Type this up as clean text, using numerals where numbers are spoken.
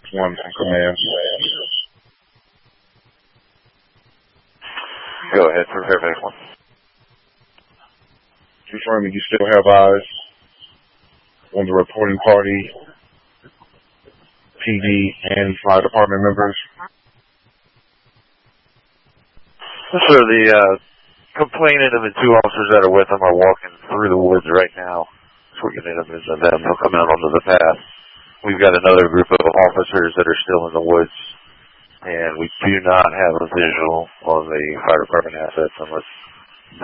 One from command. Go ahead for Fairfax 1. Confirming you still have eyes on the reporting party, PD, and fire department members. So the complainant and the two officers that are with him are walking through the woods right now. Swinging them is them. They'll come out onto the path. We've got another group of officers that are still in the woods, and we do not have a visual on the fire department assets unless